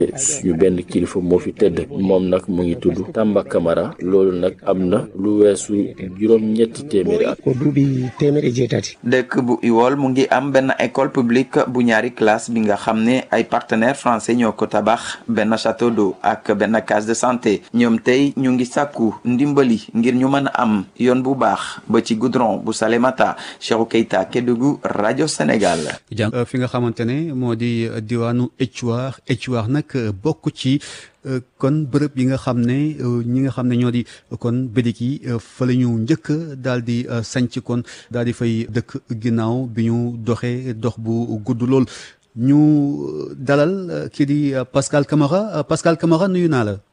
suñu benn kilifa moo fi tëdd moom nag mu ngi tudd Tamba Camara loolu nag am na lu weesu juróom-ñetti téeméeri at. ko duubi téeméeri jeetati. dëkk bu Iwol mu ngi am benn école publique bu ñaari classe bi nga xam ne ay partenaires français ñoo ko tabax benn château d'eau ak benn case de santé ñoom tey ñu ngi sàkku ndimbali ngir ñu mën a am yoon bu baax ba ci goudron bu Salémata. Cheikhou Keita Kédougou rajo Sénégal. fi nga xamante ne moo di diwaanu Éthiouar nag bokk ci kon bërëb yi nga xam ne ñi nga xam ne ñoo di kon bédik yi fa la ñu njëkk daal di sanc kon daal di fay dëkk ginnaaw bi ñu doxee dox bu gudd lool ñu dalal kii di Pascal Camara nuyu naa la.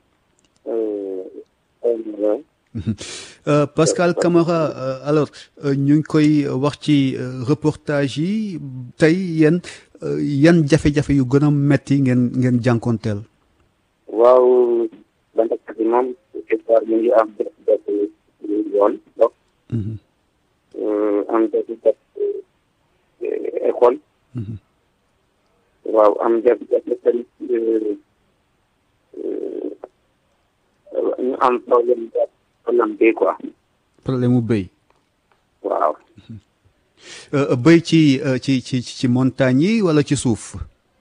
Pascal Camara alors ñu ngi koy wax ci reportage yi tey yan jafe-jafe yu gën a metti ngeen jànkoonteel. waaw bandakat bi moom histoire mi ngi am jafe-jafe yoon dox am jafe-jafe école waaw am jafe-jafe tamit ñu am problème bi quoi. problème mu béy. waaw. béy ci montagne yi wala ci suuf.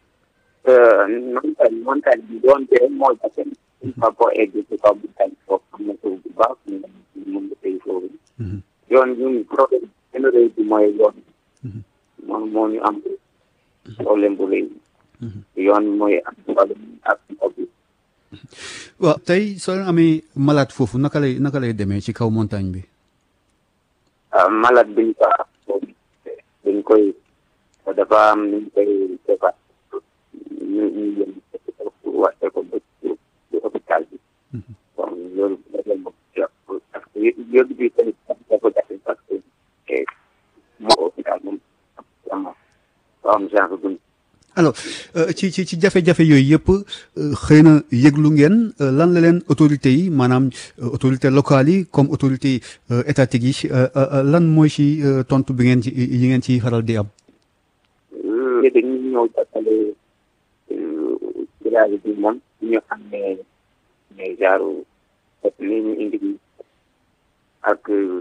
montagne bi doon te mooy jafe na boo egg ci kaw montagne foofu am na suuf bu baax mën nga béy foofu. yoon ñun problème gën a rëy bi mooy yoon moom moo ñu am problème bu rëy yoon mooy am problème ak ndox bi. waaw tey soo leen amee malade foofu naka lay demee ci kaw montagne bi. malade bi dañ koy dafa am nu ñu koy defar ñu yëm wàcce ko ba ci hôpital bi. bon loolu problème boobu parce que yóbbu bi tamit dafa jafe parce que moo hôpital moom am genre dund. alors ci jafe-jafe yooyu yëpp xëy na yëglu ngeen lan la leen autorités yi maanaam autorités locales yi comme autorités étatiques yi lan mooy ci tontu bi ngeen ci faral di am. dañuy ñëw jàppale village bi moom ñu xam ne genre ni ñu indi ak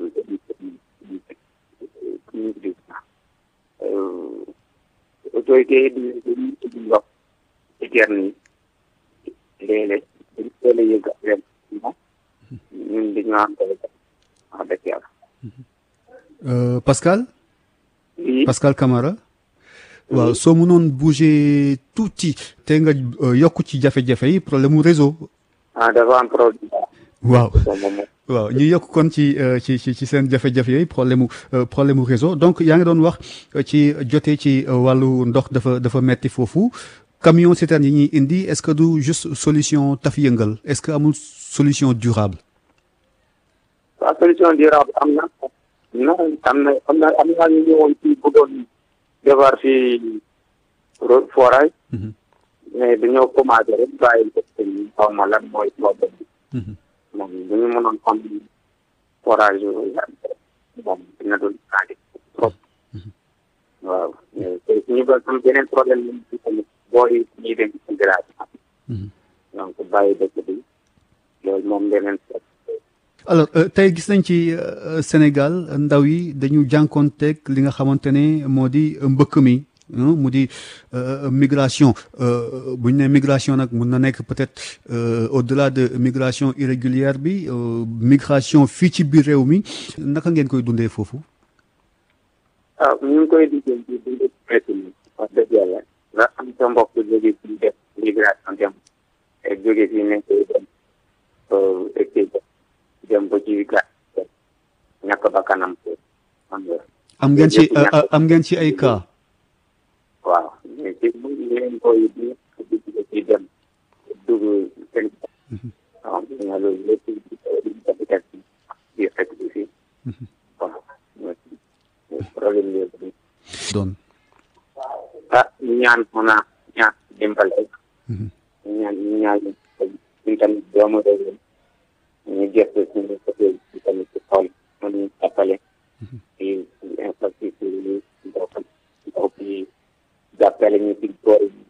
autorité yi dañuy indi ndox ci gerte yi léeg-léeg dañu teel a yëg affaire bi ñun dañoo am wax dëgg yàlla. Pascal. oui Pascal Camara. waaw soo mënoon bouger tuuti te nga yokk ci jafe-jafe yi problème mu réseau. dafa am problème. waaw waaw ñu yokk kon ci seen jafe-jafe yooyu problème mu réseau donc yaa ngi doon wax ci jotee ci wàllu ndox dafa metti foofu camion citerne yi ñuy indi est-ce que du juste solution taf yëngal est-ce que amul solution durable. waaw solution durable am na ñu ñëwoon ci bëggoon defar fii forage. mais dañoo commencé rek bàyyi ko xaw ma lan mooy problème bi. moom bu ñu mënoon am forage moom dina doon changé trop. waaw te ñu ba am beneen problème yi ci tamit booy ñuy dem ci village donc bàyyi dëkk bi loolu moom beneen. alors tey gis nañ ci Sénégal ndaw yi dañu jànkoonteeg li nga xamante ne moo di mbëkk mi mu di migration bu ñu nee migration nag mun na nekk peut-être au-delà de migration irrégulière bi migration fii ci biir réew mi naka ngeen koy dundee foofu. ñu ngi koy dundee ci dundee métti mi wax dëgg yàlla nga am sa mbokk jóge ci def migration dem jóge ci nekk dem ba ci gàtt ñàkk ba kanam am ngeen ci ay cas. waaw mais ci leen koy ci dem dugg seen waaw loolu lépp jafe-jafe bi fekk bi fii waaw problème yooyu doon ñaan dimbale ñaan ñu tamit doomu réew ñu gëstu suñu côté ci tamit ci xool mën ñu jàppale ci infrastructure yi ndox bi jàppale ñu ci góor